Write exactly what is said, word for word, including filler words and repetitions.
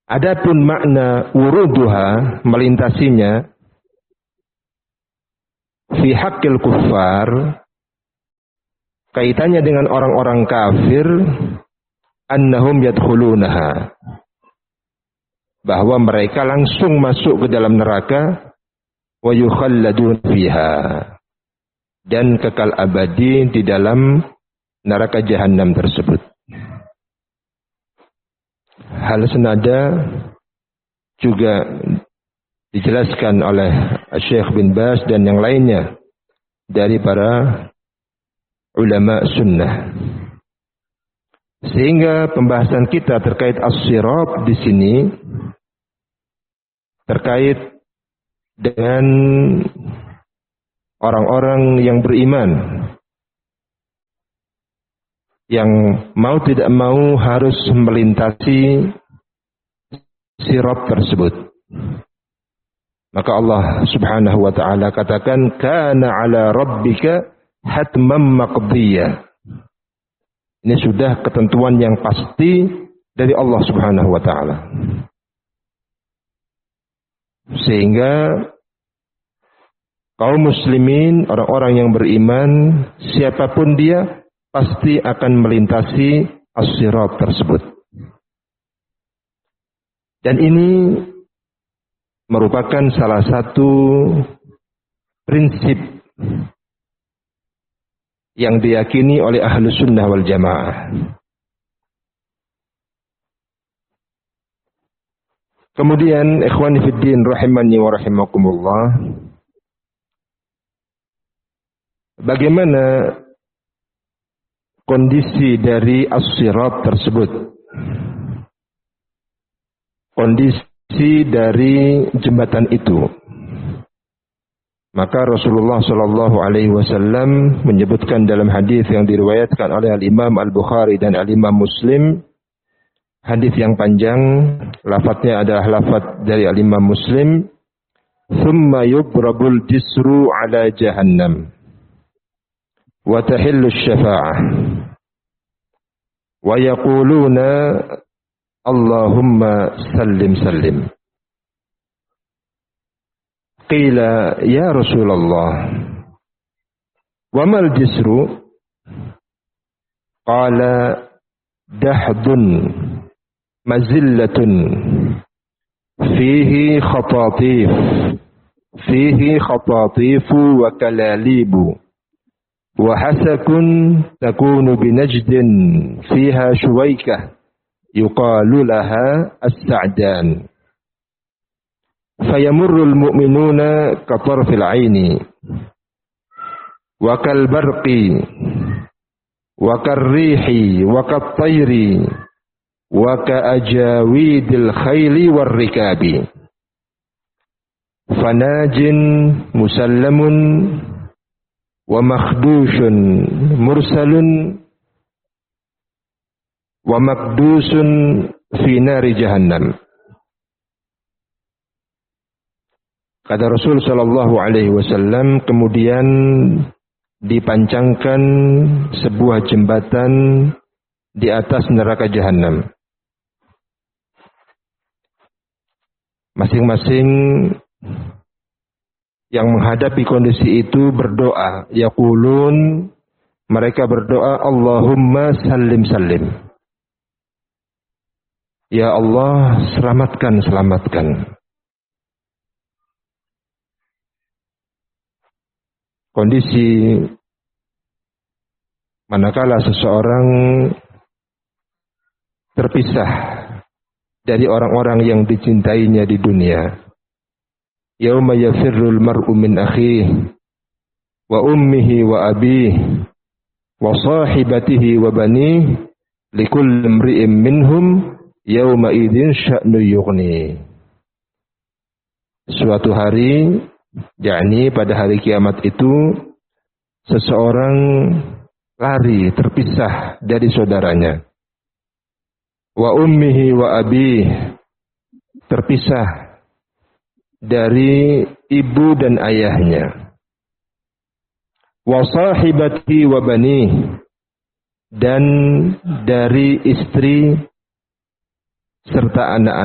Adapun makna wuruduha, melintasinya, fi haqqil kuffar, kaitannya dengan orang-orang kafir, annahum yadkhulunaha, bahwa mereka langsung masuk ke dalam neraka, wa yukhalladun fiha, dan kekal abadi di dalam neraka jahanam tersebut. Hal senada juga dijelaskan oleh Syekh bin Baz dan yang lainnya dari para ulama sunnah. Sehingga pembahasan kita terkait as-sirat di sini terkait dengan orang-orang yang beriman, yang mau tidak mau harus melintasi sirat tersebut. Maka Allah Subhanahu wa taala katakan, kana ala rabbika hatman maqdiyya. Ini sudah ketentuan yang pasti dari Allah Subhanahu wa taala. Sehingga kaum muslimin, orang-orang yang beriman, siapapun dia, pasti akan melintasi as-sirat tersebut. Dan ini merupakan salah satu prinsip yang diyakini oleh ahlu sunnah wal jamaah. Kemudian, ikhwani fiddin rahimani wa rahimakumullah, bagaimana kondisi dari as-sirat tersebut, kondisi dari jembatan itu. Maka Rasulullah Shallallahu Alaihi Wasallam menyebutkan dalam hadis yang diriwayatkan oleh Al Imam Al Bukhari dan Al Imam Muslim, hadis yang panjang, lafadznya adalah lafadz dari Al Imam Muslim, "Thumma yubrabul jisru ala jahannam, wa tahillu syafa'ah, wa yaquluna Allahumma sallim sallim." Qila ya Rasulullah, wa mal jisru? Qala dahdun mazillatun fihi khatatif fihi khatatifu wa kalalibu wa hasakun takunu binajdin fiha shuwaikah yuqalu laha as-sa'dan. Fayamurrul mu'minuna katarfil aini wa kal barqi wa karrihi wa kattayri wa kaajawidil khayli war rikabi. Fanajin musallamun wa makhdushun mursalun wa makdusun fi nari jahannam. Kata Rasul Shallallahu Alaihi Wasallam, kemudian dipancangkan sebuah jembatan di atas neraka jahanam. Masing-masing yang menghadapi kondisi itu berdoa, yaqulun, mereka berdoa, Allahumma sallim sallim. Ya Allah, selamatkan, selamatkan. Kondisi manakala seseorang terpisah dari orang-orang yang dicintainya di dunia. Yauma yafirrul mar'u min akhihi wa ummihi wa abihi wa sahibatihi wa banihi likulli imri'in minhum yauma idzin sya'nu yughni. Suatu hari, yakni pada hari kiamat itu, seseorang lari terpisah dari saudaranya. Wa ummihi wa abihi, terpisah dari ibu dan ayahnya. Wa sahibatihi wa banihi, dan dari istri serta anak-anak.